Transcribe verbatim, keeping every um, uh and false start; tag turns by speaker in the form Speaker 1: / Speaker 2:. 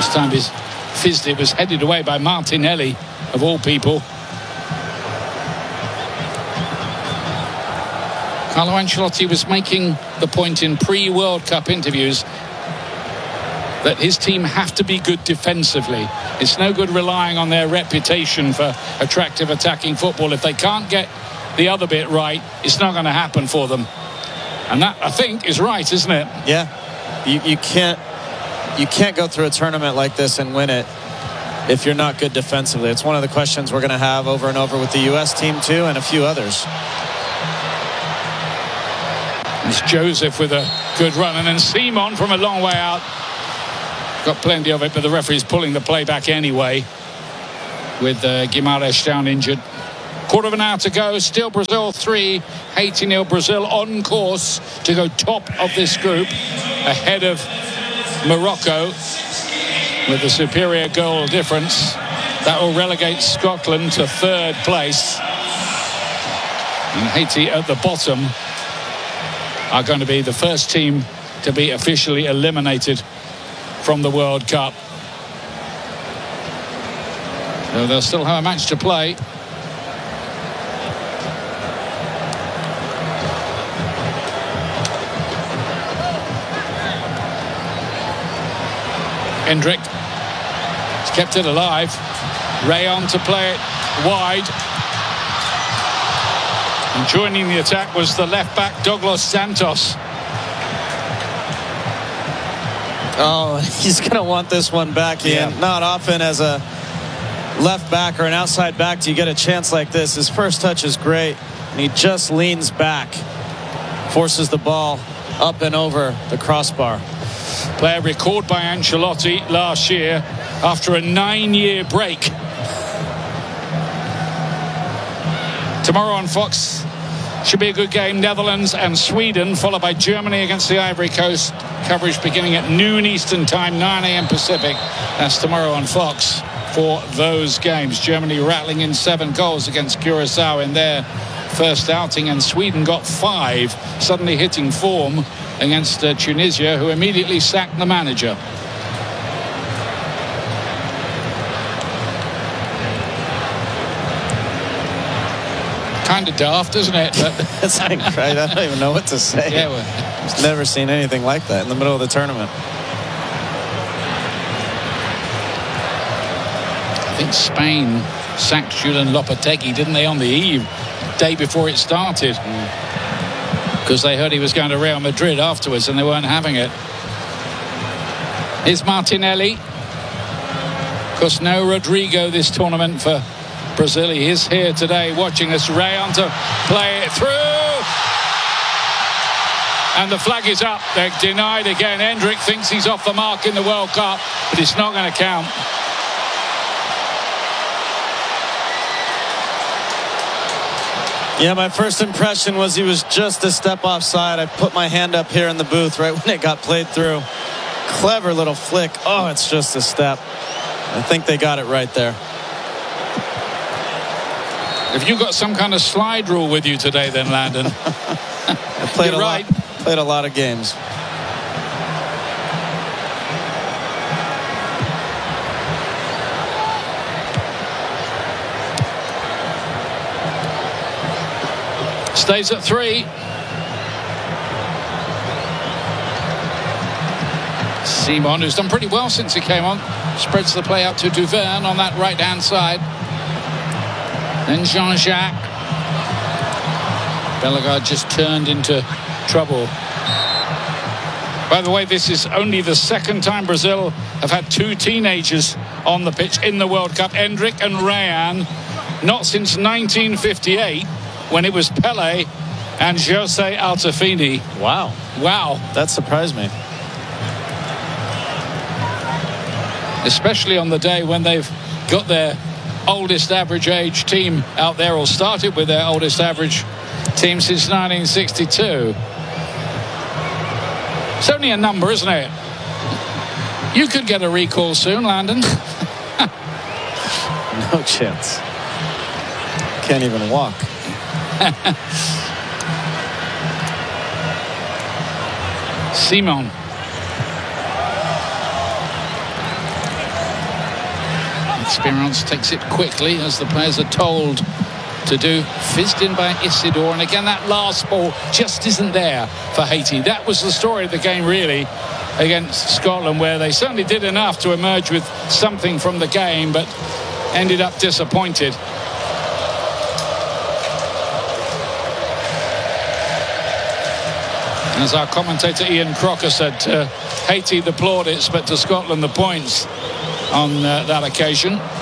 Speaker 1: This time his fizzed. It was headed away by Martinelli, of all people. Carlo Ancelotti was making the point in pre-World Cup interviews that his team have to be good defensively. It's no good relying on their reputation for attractive attacking football. If they can't get the other bit right, it's not going to happen for them. And that, I think, is right, isn't it?
Speaker 2: Yeah. You, you can't you can't go through a tournament like this and win it if you're not good defensively. It's one of the questions we're going to have over and over with the U S team too, and a few others.
Speaker 1: It's Joseph with a good run, and then Simon from a long way out. Got plenty of it, but the referee's pulling the play back anyway, with uh, Guimaraes down injured. Quarter of an hour to go. Still Brazil three, Haiti nil. Brazil on course to go top of this group, ahead of Morocco with a superior goal difference. That will relegate Scotland to third place. And Haiti at the bottom are going to be the first team to be officially eliminated from the World Cup. So they'll still have a match to play. Endrick has kept it alive. Rayon to play it wide. And joining the attack was the left back Douglas Santos.
Speaker 2: Oh, he's going to want this one back, Ian. Yeah. Not often as a left back or an outside back do you get a chance like this. His first touch is great, and he just leans back, forces the ball up and over the crossbar.
Speaker 1: Player recalled by Ancelotti last year after a nine-year break. Tomorrow on Fox should be a good game. Netherlands and Sweden, followed by Germany against the Ivory Coast. Coverage beginning at noon Eastern time, nine a.m. Pacific. That's tomorrow on Fox for those games. Germany rattling in seven goals against Curacao in their first outing, and Sweden got five, suddenly hitting form against uh, Tunisia, who immediately sacked the manager. Kind of daft, isn't it?
Speaker 2: It's like, right, I don't even know what to say.
Speaker 1: Yeah, well,
Speaker 2: I've never seen anything like that in the middle of the tournament.
Speaker 1: I think Spain sacked Julian Lopetegui, didn't they, on the eve, day before it started? Because mm. they heard he was going to Real Madrid afterwards and they weren't having it. Here's Martinelli. Of course, no Rodrigo this tournament for Brazil. He is here today watching us. Rayon to play it through. And the flag is up. They're denied again. Endrick thinks he's off the mark in the World Cup, but it's not going to count.
Speaker 2: Yeah, my first impression was he was just a step offside. I put my hand up here in the booth right when it got played through. Clever little flick. Oh, it's just a step. I think they got it right there.
Speaker 1: Have you got some kind of slide rule with you today then, Landon?
Speaker 2: I played
Speaker 1: You're
Speaker 2: a
Speaker 1: right.
Speaker 2: lot, played a lot of games.
Speaker 1: Stays at three. Simon, who's done pretty well since he came on, spreads the play out to Duverne on that right-hand side. Then Jean-Jacques. Bellegarde just turned into trouble. By the way, this is only the second time Brazil have had two teenagers on the pitch in the World Cup. Endrick and Rayan. Not since nineteen fifty-eight, when it was Pelé and José Altafini.
Speaker 2: Wow.
Speaker 1: Wow.
Speaker 2: That surprised me.
Speaker 1: Especially on the day when they've got their oldest average age team out there, or started with their oldest average team since nineteen sixty-two. It's only a number, isn't it? You could get a recall soon, Landon.
Speaker 2: No chance. Can't even walk.
Speaker 1: Simon. Esperance takes it quickly, as the players are told to do. Fizzed in by Isidore, and again that last ball just isn't there for Haiti. That was the story of the game, really, against Scotland, where they certainly did enough to emerge with something from the game, but ended up disappointed. As our commentator Ian Crocker said, uh, Haiti the plaudits, but to Scotland the points on uh, that occasion.